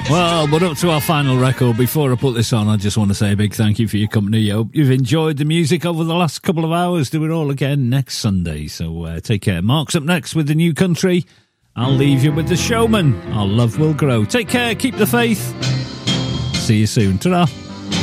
Well, we're up to our final record. Before I put this on, I just want to say a big thank you for your company. I hope you've enjoyed the music over the last couple of hours. Do it all again next Sunday. So take care. Mark's up next with The New Country. I'll leave you with The Showman. Our love will grow. Take care. Keep the faith. See you soon. Ta-ra.